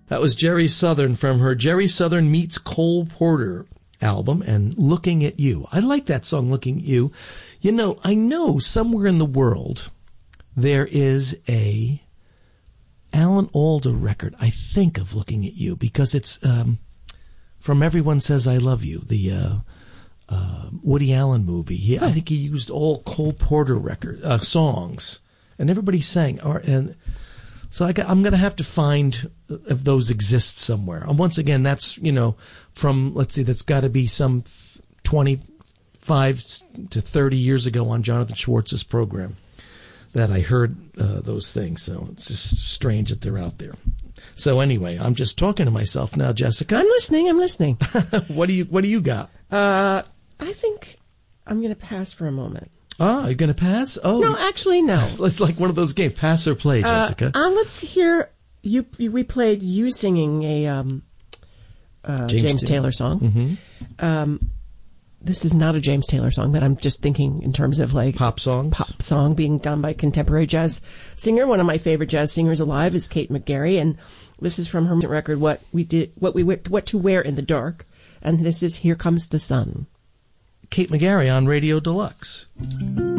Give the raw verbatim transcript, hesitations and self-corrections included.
That was Jerry Southern from her Jerry Southern Meets Cole Porter album, and Looking at You. I like that song, Looking at You. You know, I know somewhere in the world there is a Alan Alda record, I think, of Looking at You, because it's um, from Everyone Says I Love You, the uh, uh, Woody Allen movie. He, I think he used all Cole Porter record uh, songs, and everybody sang. Or, and so I got, I'm going to have to find if those exist somewhere. And once again, that's, you know, from, let's see, that's got to be some twenty-five to thirty years ago on Jonathan Schwartz's program that I heard uh, those things. So it's just strange that they're out there. So anyway, I'm just talking to myself now, Jessica. I'm listening. I'm listening. What do you What do you got? Uh, I think I'm going to pass for a moment. Ah, you're going to pass? Oh, no, actually, no. It's like one of those games, pass or play, Jessica. Uh, uh, let's hear you. you we played you singing a um, uh, James, James Taylor song. Mm-hmm. Um, this is not a James Taylor song, but I'm just thinking in terms of like pop songs. Pop song being done by a contemporary jazz singer. One of my favorite jazz singers alive is Kate McGarry, and this is from her record, "What We Did, What We What to Wear in the Dark," and this is "Here Comes the Sun." Kate McGarry on Radio Deluxe.